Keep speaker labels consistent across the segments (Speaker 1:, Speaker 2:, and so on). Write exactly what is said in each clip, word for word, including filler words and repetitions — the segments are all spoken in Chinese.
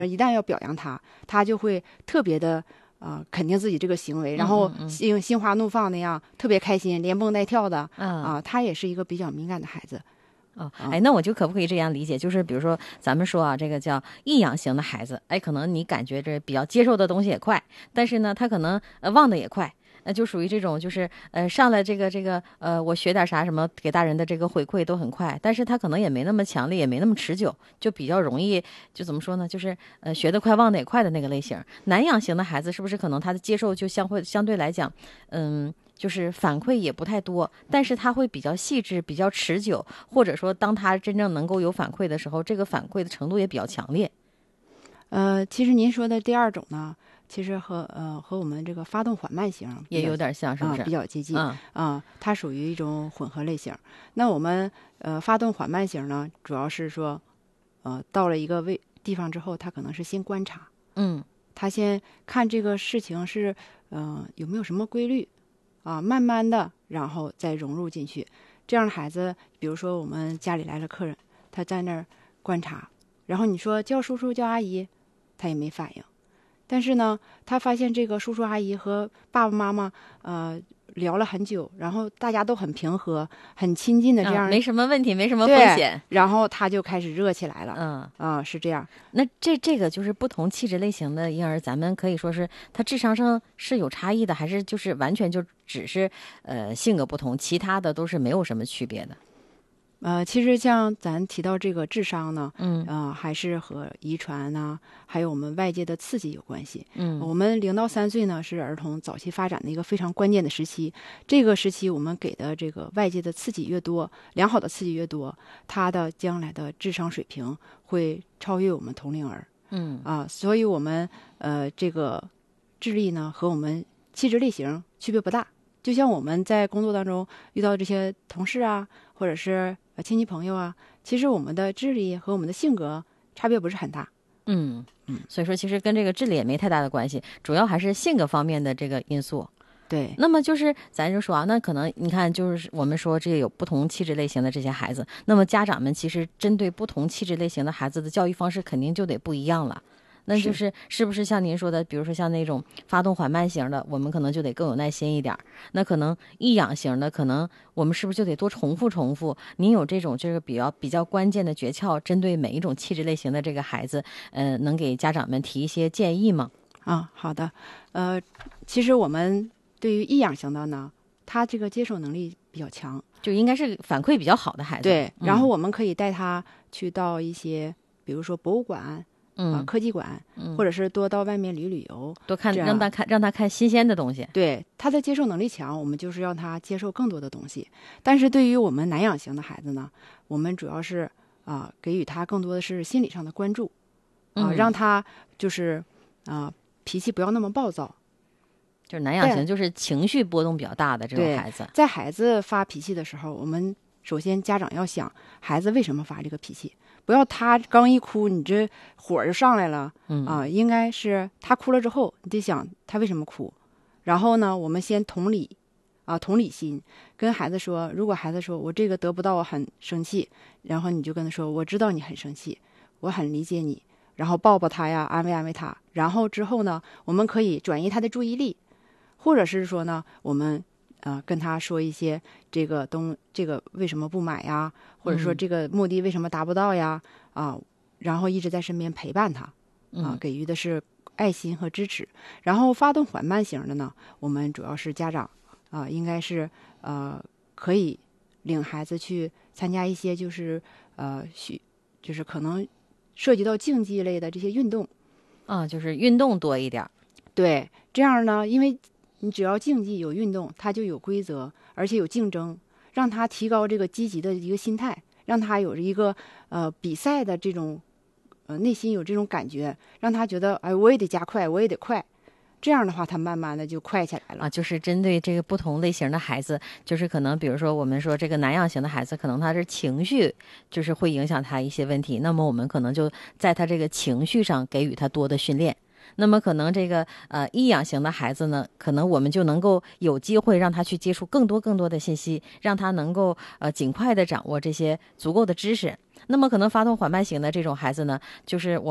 Speaker 1: 一旦要表扬他，他就会特别的呃肯定自己这个行为，然后心心花怒放那样，特别开心，连蹦带跳的啊、
Speaker 2: 嗯
Speaker 1: 呃。他也是一个比较敏感的孩子。
Speaker 2: 哦，哎，那我就可不可以这样理解？就是比如说，咱们说啊，这个叫易养型的孩子，哎，可能你感觉这比较接受的东西也快，但是呢，他可能呃忘的也快，那就属于这种，就是呃上来这个这个呃，我学点啥什么，给大人的这个回馈都很快，但是他可能也没那么强烈，也没那么持久，就比较容易，就怎么说呢？就是呃学得快，忘得也快的那个类型。难养型的孩子是不是可能他的接受就相会相对来讲，嗯？就是反馈也不太多，但是他会比较细致，比较持久，或者说当他真正能够有反馈的时候，这个反馈的程度也比较强烈。
Speaker 1: 呃，其实您说的第二种呢，其实和呃和我们这个发动缓慢型
Speaker 2: 也有点像，是不是？
Speaker 1: 啊、比较接近
Speaker 2: 啊、
Speaker 1: 嗯呃，它属于一种混合类型。那我们呃发动缓慢型呢，主要是说，呃，到了一个位地方之后，他可能是先观察，
Speaker 2: 嗯，
Speaker 1: 他先看这个事情是呃有没有什么规律。啊，慢慢的，然后再融入进去。这样的孩子，比如说我们家里来了客人，他在那儿观察，然后你说叫叔叔叫阿姨，他也没反应。但是呢，他发现这个叔叔阿姨和爸爸妈妈，呃，聊了很久，然后大家都很平和、很亲近的这样、
Speaker 2: 啊，没什么问题，没什么风险，
Speaker 1: 然后他就开始热起来了。
Speaker 2: 嗯
Speaker 1: 啊、呃，是这样。
Speaker 2: 那这这个就是不同气质类型的婴儿，咱们可以说是他智商上是有差异的，还是就是完全就只是呃性格不同，其他的都是没有什么区别的？
Speaker 1: 呃，其实像咱提到这个智商呢，
Speaker 2: 嗯，
Speaker 1: 呃，还是和遗传呐、还有我们外界的刺激有关系。
Speaker 2: 嗯，
Speaker 1: 我们零到三岁呢是儿童早期发展的一个非常关键的时期。这个时期我们给的这个外界的刺激越多，良好的刺激越多，他的将来的智商水平会超越我们同龄儿。
Speaker 2: 嗯
Speaker 1: 啊，所以我们呃这个智力呢和我们气质类型区别不大。就像我们在工作当中遇到这些同事啊，或者是呃亲戚朋友啊，其实我们的智力和我们的性格差别不是很大。
Speaker 2: 嗯嗯，所以说其实跟这个智力也没太大的关系，主要还是性格方面的这个因素。
Speaker 1: 对，
Speaker 2: 那么就是咱就说啊，那可能你看，就是我们说这有不同气质类型的这些孩子，那么家长们其实针对不同气质类型的孩子的教育方式肯定就得不一样了。那就是是不是像您说的，比如说像那种发动缓慢型的，我们可能就得更有耐心一点。那可能易养型的，可能我们是不是就得多重复重复？您有这种这个比较比较关键的诀窍，针对每一种气质类型的这个孩子，呃，能给家长们提一些建议吗？
Speaker 1: 啊，好的。呃，其实我们对于易养型的呢，他这个接受能力比较强，
Speaker 2: 就应该是反馈比较好的孩子。
Speaker 1: 对，
Speaker 2: 嗯、
Speaker 1: 然后我们可以带他去到一些，比如说博物馆。
Speaker 2: 嗯、
Speaker 1: 啊，科技馆、嗯，或者是多到外面旅旅游，
Speaker 2: 多看让他看让他看新鲜的东西。
Speaker 1: 对，他的接受能力强，我们就是让他接受更多的东西。但是对于我们难养型的孩子呢，我们主要是啊、呃、给予他更多的是心理上的关注，啊、呃
Speaker 2: 嗯，
Speaker 1: 让他就是啊、呃、脾气不要那么暴躁。
Speaker 2: 就是难养型，就是情绪波动比较大的这种孩子。
Speaker 1: 在孩子发脾气的时候，我们首先家长要想孩子为什么发这个脾气。不要他刚一哭，你这火就上来了，
Speaker 2: 嗯
Speaker 1: 啊，应该是他哭了之后，你得想他为什么哭，然后呢，我们先同理，啊，同理心，跟孩子说，如果孩子说我这个得不到，我很生气，然后你就跟他说，我知道你很生气，我很理解你，然后抱抱他呀，安慰安慰他，然后之后呢，我们可以转移他的注意力，或者是说呢，我们。啊、呃，跟他说一些这个东这个为什么不买呀，或者说这个目的为什么达不到呀？嗯、啊，然后一直在身边陪伴他，啊，给予的是爱心和支持。然后发动缓慢型的呢，我们主要是家长啊，应该是呃可以领孩子去参加一些就是呃许就是可能涉及到竞技类的这些运动，
Speaker 2: 啊，就是运动多一点。
Speaker 1: 对，这样呢，因为。你只要竞技有运动，它就有规则，而且有竞争，让他提高这个积极的一个心态，让他有着一个呃比赛的这种呃内心有这种感觉，让他觉得哎我也得加快，我也得快，这样的话他慢慢的就快起来了
Speaker 2: 啊。就是针对这个不同类型的孩子，就是可能比如说我们说这个难养型的孩子，可能他是情绪就是会影响他一些问题，那么我们可能就在他这个情绪上给予他多的训练。那么可能这个呃易养型的孩子呢，可能我们就能够有机会让他去接触更多更多的信息，让他能够呃尽快的掌握这些足够的知识。那么可能发动缓慢型的这种孩子呢，就是我们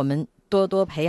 Speaker 2: 多多培养。